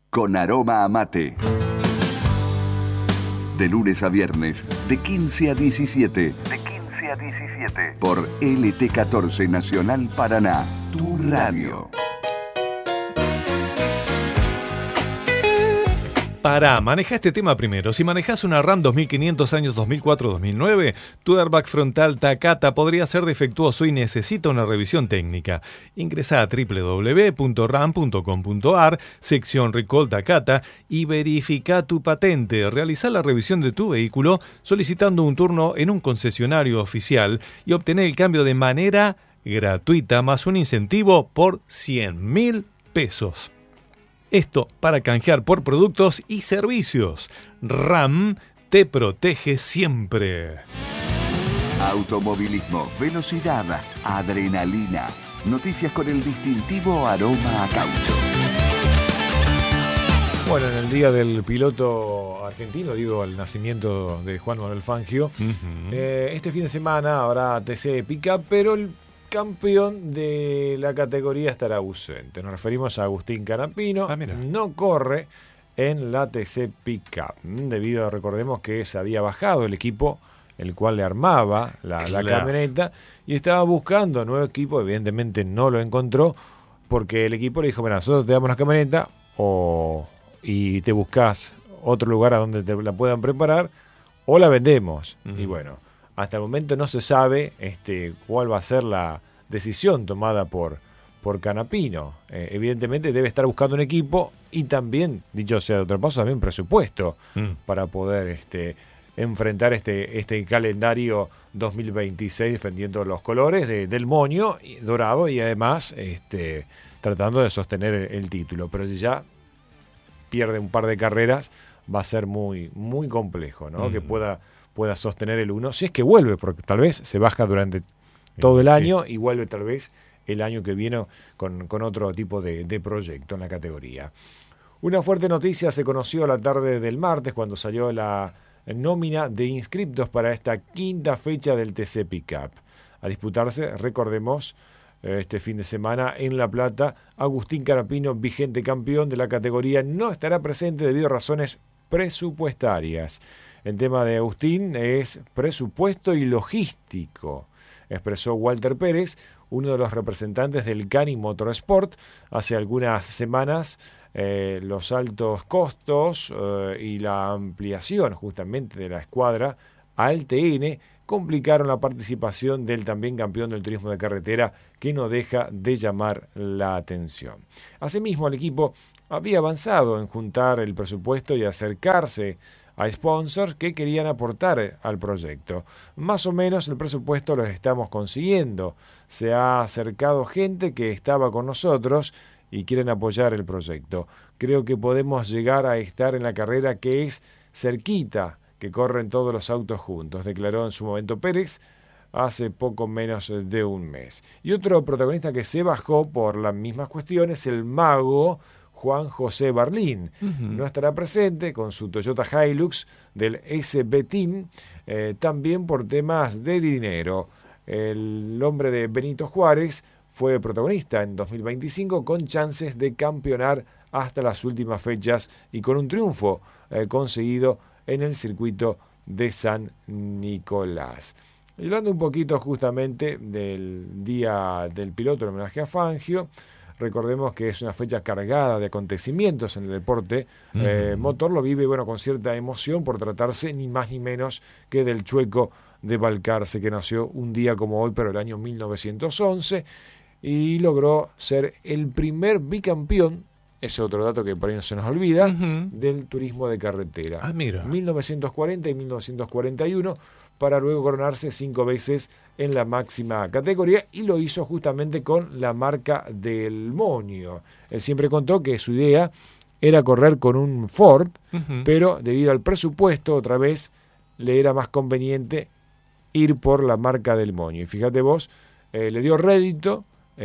con aroma a mate. De lunes a viernes, de 15 a 17. De 15 a 17. Por LT14 Nacional Paraná, tu radio. Pará, maneja este tema primero. Si manejás una RAM 2500 años 2004-2009, tu airbag frontal Takata podría ser defectuoso y necesita una revisión técnica. Ingresá a www.ram.com.ar, sección Recall Takata, y verifica tu patente. Realizá la revisión de tu vehículo solicitando un turno en un concesionario oficial y obtener el cambio de manera gratuita más un incentivo por 100.000 pesos. Esto para canjear por productos y servicios. RAM te protege siempre. Automovilismo, velocidad, adrenalina. Noticias con el distintivo aroma a caucho. Bueno, en el día del piloto argentino, digo, el nacimiento de Juan Manuel Fangio, este fin de semana habrá TC Pickup, pero el campeón de la categoría estará ausente. Nos referimos a Agustín Canapino. No corre en la TC Pickup, debido a, recordemos que se había bajado el equipo el cual le armaba la camioneta y estaba buscando nuevo equipo. Evidentemente no lo encontró porque el equipo le dijo: mira, nosotros te damos la camioneta y te buscas otro lugar a donde te la puedan preparar o la vendemos. Y bueno, hasta el momento no se sabe cuál va a ser la decisión tomada por Canapino. Evidentemente debe estar buscando un equipo y también, dicho sea de otro paso, también presupuesto para poder enfrentar este calendario 2026 defendiendo los colores del moño dorado y además tratando de sostener el título. Pero si ya pierde un par de carreras va a ser muy, muy complejo, ¿no? Que pueda sostener el 1, si es que vuelve, porque tal vez se baja durante todo el año y vuelve tal vez el año que viene con otro tipo de proyecto en la categoría. Una fuerte noticia se conoció la tarde del martes cuando salió la nómina de inscriptos para esta quinta fecha del TC Pickup. A disputarse, recordemos, este fin de semana en La Plata. Agustín Canapino, vigente campeón de la categoría, no estará presente debido a razones presupuestarias. El tema de Agustín es presupuesto y logístico, expresó Walter Pérez, uno de los representantes del Cani Motorsport. Hace algunas semanas los altos costos y la ampliación justamente de la escuadra al TN complicaron la participación del también campeón del turismo de carretera, que no deja de llamar la atención. Asimismo, el equipo había avanzado en juntar el presupuesto y acercarse a sponsors que querían aportar al proyecto. Más o menos el presupuesto lo estamos consiguiendo. Se ha acercado gente que estaba con nosotros y quieren apoyar el proyecto. Creo que podemos llegar a estar en la carrera que es cerquita, que corren todos los autos juntos, declaró en su momento Pérez hace poco menos de un mes. Y otro protagonista que se bajó por las mismas cuestiones, el mago Juan José Barlín. No estará presente con su Toyota Hilux del SB Team, también por temas de dinero. El hombre de Benito Juárez fue protagonista en 2025 con chances de campeonar hasta las últimas fechas y con un triunfo conseguido en el circuito de San Nicolás. Y hablando un poquito justamente del Día del Piloto, en homenaje a Fangio, recordemos que es una fecha cargada de acontecimientos en el deporte motor. Lo vive con cierta emoción por tratarse ni más ni menos que del Chueco de Balcarce, que nació un día como hoy, pero el año 1911, y logró ser el primer bicampeón, ese otro dato que por ahí no se nos olvida, del turismo de carretera. 1940 y 1941, para luego coronarse 5 veces en la máxima categoría, y lo hizo justamente con la marca del Moño. Él siempre contó que su idea era correr con un Ford, pero debido al presupuesto, otra vez, le era más conveniente ir por la marca del Moño. Y fíjate vos, le dio rédito,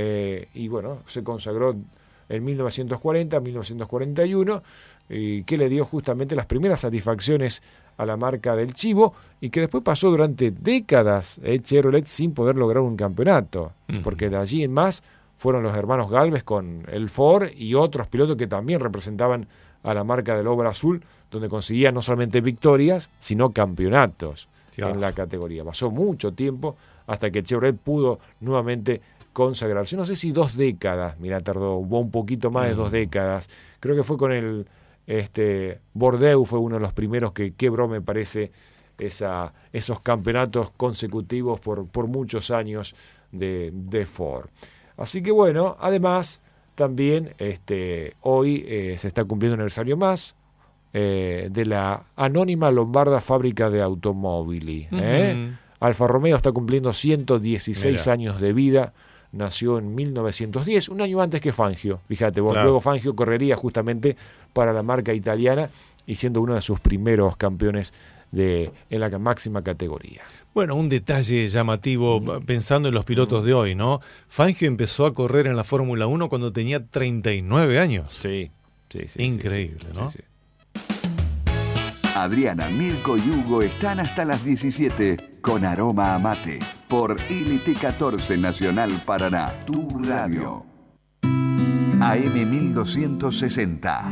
y se consagró en 1940, 1941, que le dio justamente las primeras satisfacciones a la marca del Chivo, y que después pasó durante décadas Chevrolet sin poder lograr un campeonato, porque de allí en más fueron los hermanos Gálvez con el Ford y otros pilotos que también representaban a la marca del Obra Azul, donde conseguían no solamente victorias, sino campeonatos en la categoría. Pasó mucho tiempo hasta que Chevrolet pudo nuevamente consagrarse. No sé si 2 décadas, tardó, hubo un poquito más de 2 décadas. Creo que fue con el Bordeaux, fue uno de los primeros que quebró, me parece, esos campeonatos consecutivos por muchos años de Ford. Así que bueno, además también hoy se está cumpliendo un aniversario más de la anónima Lombarda Fábrica de Automóvili. Alfa Romeo está cumpliendo 116 años de vida. Nació en 1910, un año antes que Fangio. Fíjate vos, luego Fangio correría justamente para la marca italiana y siendo uno de sus primeros campeones en la máxima categoría. Bueno, un detalle llamativo pensando en los pilotos de hoy, ¿no? Fangio empezó a correr en la Fórmula 1 cuando tenía 39 años. Sí. Increíble, ¿no? Sí. Adriana, Mirko y Hugo están hasta las 17 con Aroma a Mate por LT14 Nacional Paraná, tu radio. AM 1260.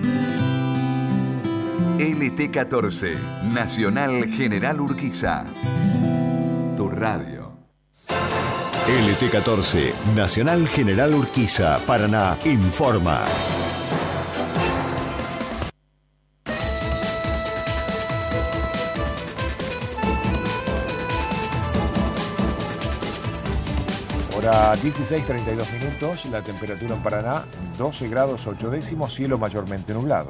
LT14 Nacional General Urquiza, tu radio. LT14 Nacional General Urquiza, Paraná, informa. Ahora 16:32, la temperatura en Paraná 12 grados 8 décimos, cielo mayormente nublado.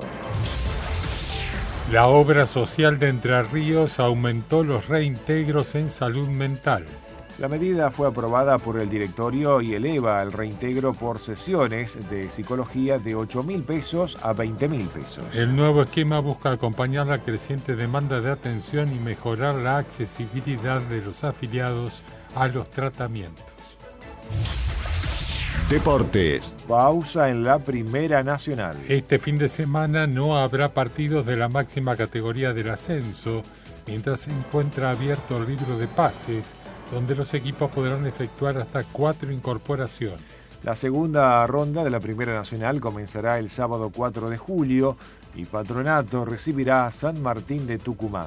La obra social de Entre Ríos aumentó los reintegros en salud mental. La medida fue aprobada por el directorio y eleva el reintegro por sesiones de psicología de 8.000 pesos a 20.000 pesos. El nuevo esquema busca acompañar la creciente demanda de atención y mejorar la accesibilidad de los afiliados a los tratamientos. Deportes. Pausa en la Primera Nacional. Este fin de semana no habrá partidos de la máxima categoría del ascenso, mientras se encuentra abierto el libro de pases, donde los equipos podrán efectuar hasta 4 incorporaciones. La segunda ronda de la Primera Nacional comenzará el sábado 4 de julio y Patronato recibirá a San Martín de Tucumán.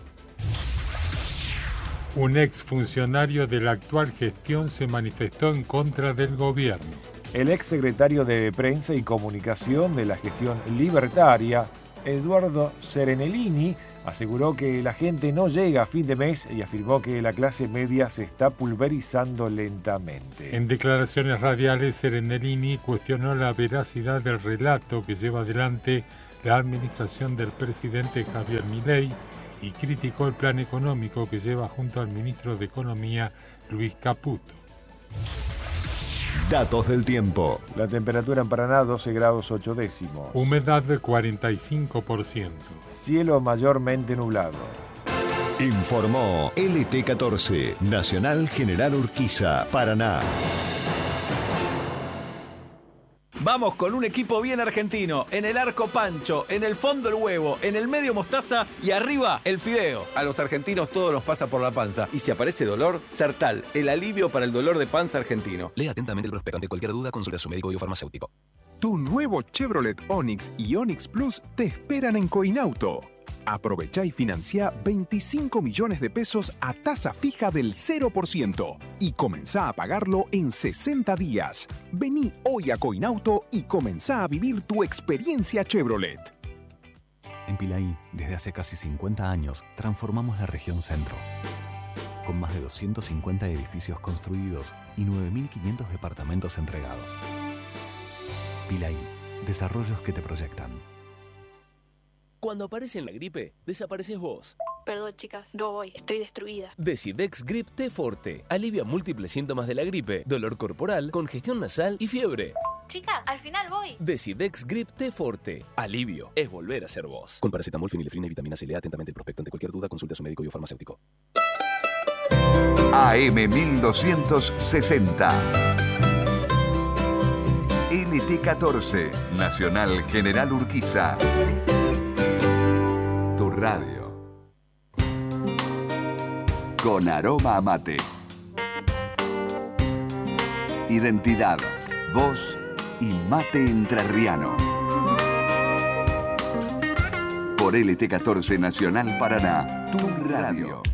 Un exfuncionario de la actual gestión se manifestó en contra del gobierno. El exsecretario de Prensa y Comunicación de la gestión libertaria, Eduardo Serenellini, aseguró que la gente no llega a fin de mes y afirmó que la clase media se está pulverizando lentamente. En declaraciones radiales, Serenellini cuestionó la veracidad del relato que lleva adelante la administración del presidente Javier Milei y criticó el plan económico que lleva junto al ministro de Economía, Luis Caputo. Datos del tiempo. La temperatura en Paraná 12 grados 8 décimos. Humedad del 45%. Cielo mayormente nublado. Informó LT14 Nacional General Urquiza, Paraná. Vamos con un equipo bien argentino. En el arco Pancho, en el fondo el huevo, en el medio mostaza y arriba el fideo. A los argentinos todo nos pasa por la panza. Y si aparece dolor, Sertal, el alivio para el dolor de panza argentino. Lea atentamente el prospecto. Ante cualquier duda, consulta a su médico y o farmacéutico. Tu nuevo Chevrolet Onix y Onix Plus te esperan en Coinauto. Aprovecha y financia 25 millones de pesos a tasa fija del 0% y comenzá a pagarlo en 60 días. Vení hoy a Coinauto y comenzá a vivir tu experiencia Chevrolet. En Pilaí, desde hace casi 50 años, transformamos la región centro. Con más de 250 edificios construidos y 9.500 departamentos entregados. Pilaí, desarrollos que te proyectan. Cuando aparece en la gripe, desapareces vos. Perdón, chicas, no voy, estoy destruida. Decidex Grip T Forte alivia múltiples síntomas de la gripe, dolor corporal, congestión nasal y fiebre. Chicas, al final voy. Decidex Grip T Forte. Alivio es volver a ser vos. Con paracetamol, fenilefrina y vitamina C. Lea atentamente el prospecto. Ante cualquier duda, consulte a su médico y o farmacéutico. AM 1260. LT14 Nacional General Urquiza. Tu radio. Con aroma a mate. Identidad, voz y mate entrerriano. Por LT14 Nacional Paraná, tu radio.